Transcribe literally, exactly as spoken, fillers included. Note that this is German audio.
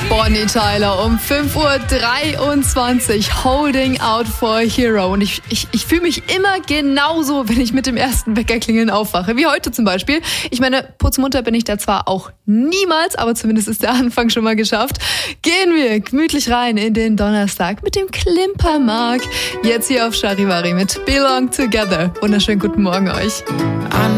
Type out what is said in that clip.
Bonnie Tyler um fünf Uhr dreiundzwanzig, Holding Out for a Hero. Und ich, ich, ich fühle mich immer genauso, wenn ich mit dem ersten Weckerklingeln aufwache, wie heute zum Beispiel. Ich meine, putzmunter bin ich da zwar auch niemals, aber zumindest ist der Anfang schon mal geschafft. Gehen wir gemütlich rein in den Donnerstag mit dem Klimpermark. Jetzt hier auf Charivari mit Belong Together. Wunderschönen guten Morgen euch.